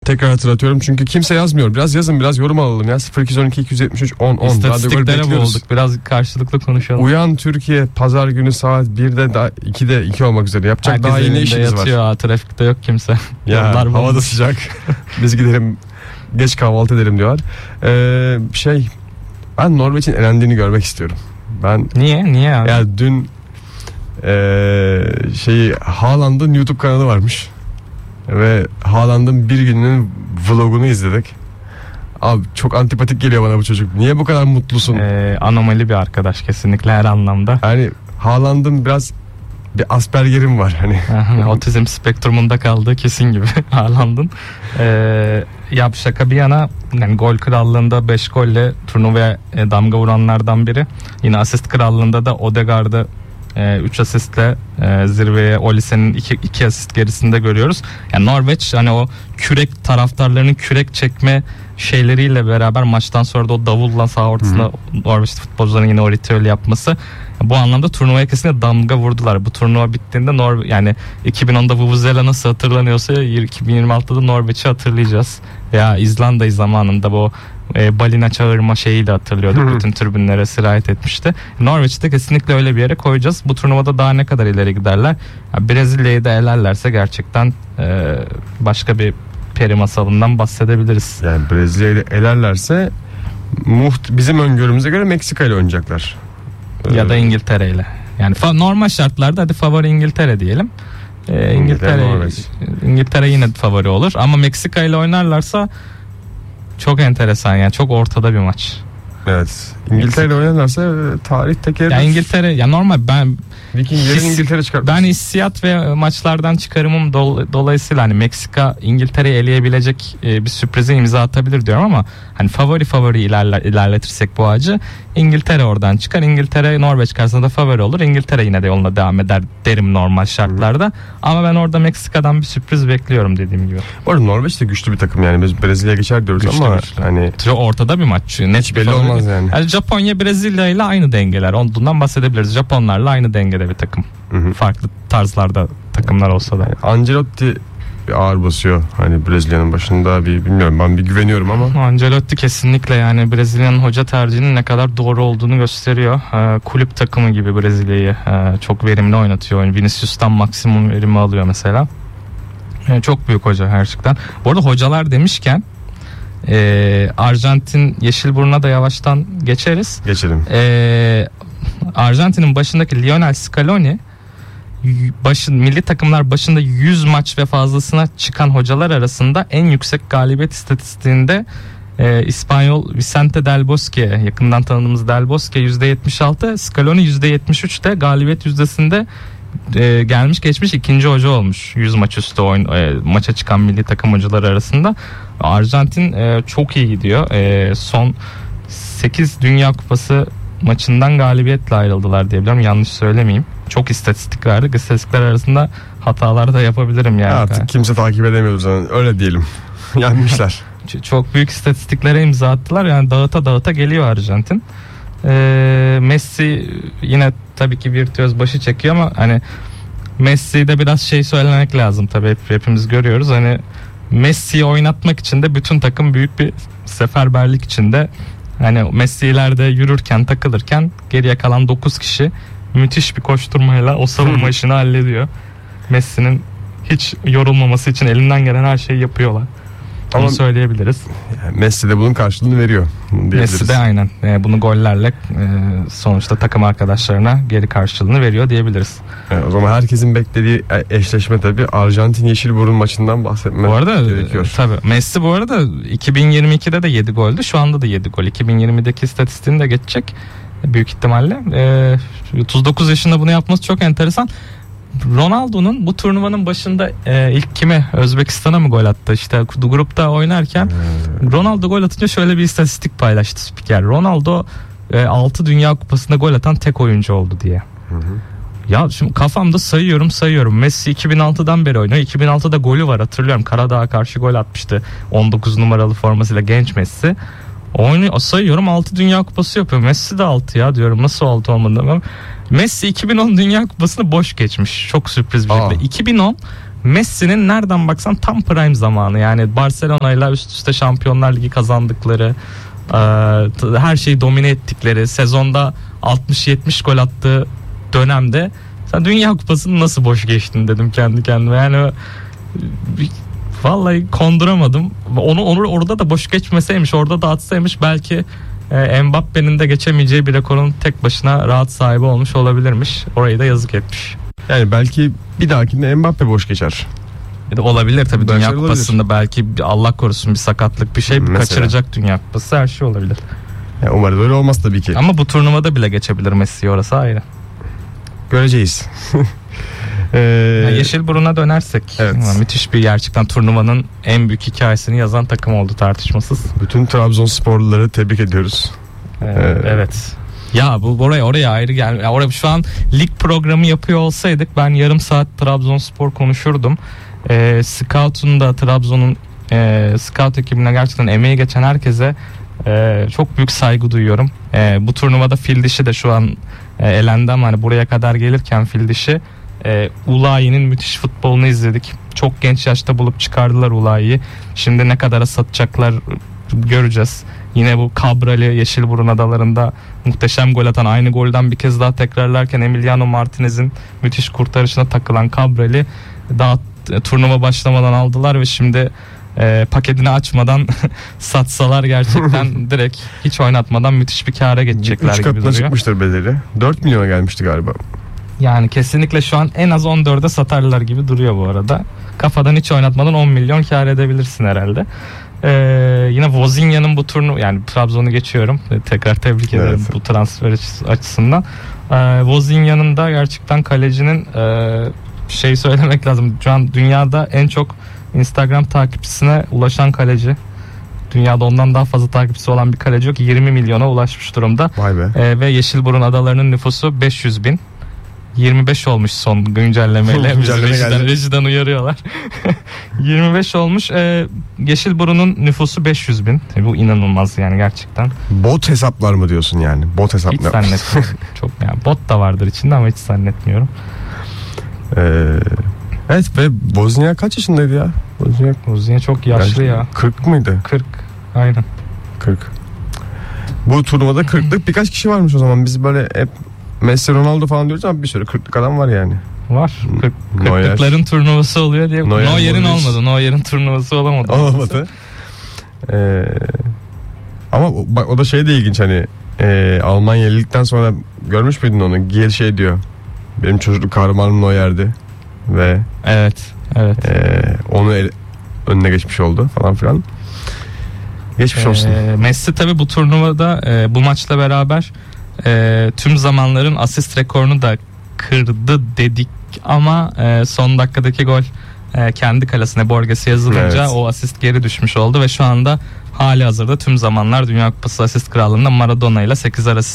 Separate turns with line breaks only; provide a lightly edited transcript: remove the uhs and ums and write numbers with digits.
tekrar hatırlatıyorum çünkü kimse yazmıyor. Biraz yazın, biraz yorum alalım ya. 0212 273 10 10.
İstatistiklere boğulduk. Biraz karşılıklı konuşalım.
Uyan Türkiye pazar günü saat 1'de 2'de 2 olmak üzere. Yapacak
herkes
daha iyi ne işiniz
yatıyor, var? Trafikte yok kimse.
Ya havada sıcak. Biz gidelim geç kahvaltı edelim diyorlar. Ben Norveç'in elendiğini görmek istiyorum.
Niye abi?
Ya dün Haaland'ın YouTube kanalı varmış. Ve Haaland'ın bir gününün vlogunu izledik. Abi çok antipatik geliyor bana bu çocuk. Niye bu kadar mutlusun?
Anomali bir arkadaş kesinlikle her anlamda.
Yani Haaland'ın biraz bir Asperger'im var hani.
Otizm spektrumunda kaldığı kesin gibi Haaland'ın. Ya şaka bir yana, yani gol krallığında 5 golle turnuvaya damga vuranlardan biri. Yine asist krallığında da Odegaard'ı 3 asistle zirveye, Olisen'in 2 asist gerisinde görüyoruz. Yani Norveç hani o kürek taraftarlarının kürek çekme şeyleriyle beraber maçtan sonra da o davulla saha ortasında Norveç futbolcuların yine o ritüeli yapması bu anlamda turnuvaya kesinlikle damga vurdular. Bu turnuva bittiğinde yani 2010'da Vuvuzela nasıl hatırlanıyorsa 2026'da Norveç'i hatırlayacağız. Ya İzlanda'yı zamanında bu balina çağırma şeyiyle hatırlıyorduk. Bütün tribünlere sirayet etmişti. Norveç'te kesinlikle öyle bir yere koyacağız. Bu turnuvada daha ne kadar ileri giderler? Brezilya'yı da elerlerse gerçekten başka bir peri masalından bahsedebiliriz.
Yani Brezilya'yı elerlerse bizim öngörümüze göre Meksika ile oynayacaklar.
Ya da İngiltere ile. Yani normal şartlarda hadi favori İngiltere diyelim. İngiltere yine favori olur ama Meksika ile oynarlarsa çok enteresan, yani çok ortada bir maç.
Evet. İngiltere ile oynarlarsa tarih tekerrür.
Ya İngiltere, ya normal
İngiltere çıkartmış.
Ben hissiyat ve maçlardan çıkarımım dolayısıyla hani Meksika İngiltere'yi eleyebilecek bir sürprize imza atabilir diyorum ama hani favori ilerletirsek bu ağacı, İngiltere oradan çıkar. İngiltere Norveç karşısında da favori olur. İngiltere yine de yoluna devam eder derim normal şartlarda. Ama ben orada Meksika'dan bir sürpriz bekliyorum dediğim gibi.
Bu arada Norveç de güçlü bir takım, yani biz Brezilya'ya geçer diyoruz güçlü ama hani
ortada bir maç. Net
belli olmaz yani.
Japonya Brezilya ile aynı dengeler. Ondan bahsedebiliriz. Japonlarla aynı dengede bir takım. Farklı tarzlarda takımlar olsa da.
Ancelotti ağır basıyor hani Brezilya'nın başında, bilmiyorum, ben bir güveniyorum ama.
Ancelotti kesinlikle yani Brezilya'nın hoca tercihinin ne kadar doğru olduğunu gösteriyor. Kulüp takımı gibi Brezilya'yı çok verimli oynatıyor. Vinicius'tan maksimum verimi alıyor mesela. Çok büyük hoca gerçekten. Bu arada hocalar demişken Arjantin Yeşilburnu'na da yavaştan geçeriz.
Geçelim.
Arjantin'in başındaki Lionel Scaloni milli takımlar başında 100 maç ve fazlasına çıkan hocalar arasında en yüksek galibiyet istatistiğinde İspanyol Vicente Del Bosque, yakından tanıdığımız Del Bosque %76, Scaloni %73'te galibiyet yüzdesinde gelmiş geçmiş ikinci hoca olmuş 100 maç üstü maça çıkan milli takım hocaları arasında. Arjantin çok iyi gidiyor. Son 8 Dünya Kupası maçından galibiyetle ayrıldılar diyebilirim. Yanlış söylemeyeyim. Çok istatistik verdik. İstatistikler arasında hatalar da yapabilirim yani.
Artık kimse takip edemiyordu zaten. Öyle diyelim. Yenmişler.
Çok büyük istatistiklere imza attılar. Yani dağıta geliyor Arjantin. Messi yine tabii ki virtüöz başı çekiyor ama hani Messi'de biraz söylemek lazım tabii, hepimiz görüyoruz. Hani Messi'yi oynatmak için de bütün takım büyük bir seferberlik içinde. Hani Messi ileride yürürken, takılırken geriye kalan 9 kişi müthiş bir koşturmayla o savunma işini hallediyor. Messi'nin hiç yorulmaması için elinden gelen her şeyi yapıyorlar. Onu söyleyebiliriz.
Messi de bunun karşılığını veriyor.
Messi de aynen bunu gollerle sonuçta takım arkadaşlarına geri karşılığını veriyor diyebiliriz.
O zaman herkesin beklediği eşleşme tabii Arjantin Yeşilburnu maçından bahsetmek gerekiyor.
Tabii Messi bu arada 2022'de de 7 goldü. Şu anda da 7 gol. 2020'deki istatistiğini de geçecek büyük ihtimalle. 39 yaşında bunu yapması çok enteresan. Ronaldo'nun bu turnuvanın başında ilk kime, Özbekistan'a mı gol attı? İşte grupta oynarken Ronaldo gol atınca şöyle bir istatistik paylaştı spiker. Ronaldo 6 Dünya Kupası'nda gol atan tek oyuncu oldu diye. Ya şimdi kafamda sayıyorum. Messi 2006'dan beri oynuyor. 2006'da golü var, hatırlıyorum. Karadağ'a karşı gol atmıştı. 19 numaralı formasıyla genç Messi. Oynuyor, sayıyorum, 6 Dünya Kupası yapıyor. Messi de 6 ya diyorum. Nasıl 6 olmadı ama. Messi 2010 Dünya Kupası'nı boş geçmiş. Çok sürpriz bir şekilde. 2010 Messi'nin nereden baksan tam prime zamanı. Yani Barcelona'yla üst üste Şampiyonlar Ligi kazandıkları, her şeyi domine ettikleri, sezonda 60-70 gol attığı dönemde sen Dünya Kupası'nı nasıl boş geçtin dedim kendi kendime. Yani vallahi konduramadım. Onu orada da boş geçmeseymiş, orada da atsaymış belki Mbappe'nin de geçemeyeceği bir rekorun tek başına rahat sahibi olmuş olabilirmiş. Orayı da yazık etmiş.
Yani belki bir dahakinde Mbappe boş geçer.
Olabilir tabii,
Belki
Dünya
olabilir.
Kupası'nda belki Allah korusun bir sakatlık, bir şey
Mesela.
kaçıracak Dünya Kupası, her şey olabilir.
Yani umarım öyle olmaz tabii ki.
Ama bu turnuvada bile geçebilir Messi, orası ayrı.
Göreceğiz.
Yani Yeşilburun'a dönersek,
Evet.
müthiş bir, gerçekten turnuvanın en büyük hikayesini yazan takım oldu tartışmasız.
Bütün Trabzonsporluları tebrik ediyoruz.
Evet. Ya bu oraya ayrı gel. Ya oraya şu an lig programı yapıyor olsaydık ben yarım saat Trabzonspor konuşurdum. Scout'un da, Trabzon'un scout ekibine gerçekten emeği geçen herkese çok büyük saygı duyuyorum. Bu turnuvada fil dişi de şu an elendi ama hani buraya kadar gelirken fil dişi Ulayi'nin müthiş futbolunu izledik. Çok genç yaşta bulup çıkardılar Ulayi'yi. Şimdi ne kadara satacaklar göreceğiz. Yine bu Cabral'i Yeşilburun adalarında muhteşem gol atan, aynı golden bir kez daha tekrarlarken Emiliano Martinez'in müthiş kurtarışına takılan Cabral'i daha turnuva başlamadan aldılar ve şimdi paketini açmadan satsalar gerçekten direkt hiç oynatmadan müthiş bir kâra geçecekler
3
gibi
katına
duruyor.
çıkmıştır bedeli. 4 milyona gelmişti galiba.
Yani kesinlikle şu an en az 14'e satarlar gibi duruyor bu arada. Kafadan hiç oynatmadan 10 milyon kâr edebilirsin herhalde. Yine Wozniak'ın bu turnu, yani Trabzon'u geçiyorum. Tekrar tebrik ederim bu transfer açısından. Wozniak'ın da gerçekten kalecinin şey söylemek lazım. Şu an dünyada en çok Instagram takipçisine ulaşan kaleci. Dünyada ondan daha fazla takipçisi olan bir kaleci yok. 20 milyona ulaşmış durumda.
Vay be.
Ve Yeşilburun adalarının nüfusu 500 bin. 25 olmuş son güncellemeyle. Rejiden uyarıyorlar. 25 olmuş. Yeşilburun'un nüfusu 500 bin. Bu inanılmaz yani gerçekten.
Bot hesaplar mı diyorsun yani? Bot hesap
Hiç
ne?
zannetmiyorum. Çok yani bot da vardır içinde ama hiç zannetmiyorum.
Evet, ve Wozniak kaç yaşındaydı ya?
Wozniak çok yaşlı ya.
40 mıydı?
40. Aynen.
40. Bu turnuvada 40'lık birkaç kişi varmış o zaman. Biz böyle hep Messi, Ronaldo falan diyoruz ama bir sürü 40'lık adam var yani.
Var. 40'lıkların turnuvası oluyor diye. Neuer'in olmadı. Neuer'in turnuvası olamadı.
Olamadı. Ama bak, o da şey de ilginç, hani Almanya elendikten sonra görmüş müydün onu? Giel şey diyor. Benim çocukluk kahramanım Neuer'di ve
Evet.
onu önüne geçmiş oldu falan filan. Geçmiş olsun.
Messi tabi bu turnuvada bu maçla beraber tüm zamanların asist rekorunu da kırdı dedik ama son dakikadaki gol kendi kalesine, Borges'e yazılınca o asist geri düşmüş oldu ve şu anda hali hazırda tüm zamanlar Dünya Kupası asist krallığında Maradona ile 8 asist